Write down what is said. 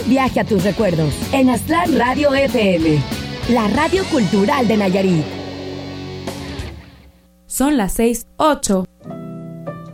Viaje a tus recuerdos en Aztlán Radio FM, la radio cultural de Nayarit. Son las 6:08.